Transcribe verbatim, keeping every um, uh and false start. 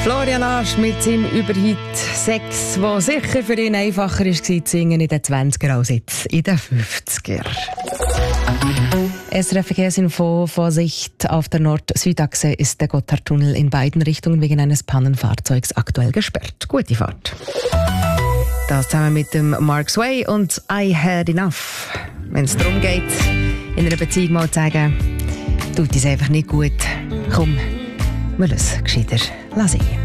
Florian Arsch mit seinem Überhit Sex, wo sicher für ihn einfacher war zu singen in den zwanziger als jetzt in den fünfziger. S R F-Verkehrsinfo: Vorsicht, auf der Nord-Süd-Achse ist der Gotthardtunnel in beiden Richtungen wegen eines Pannenfahrzeugs aktuell gesperrt. Gute Fahrt. Das zusammen mit dem Mark Sway und I Had Enough. Wenn es darum geht, in einer Beziehung mal zu sagen, tut es einfach nicht gut. Komm, wir lassen gescheiter lassen.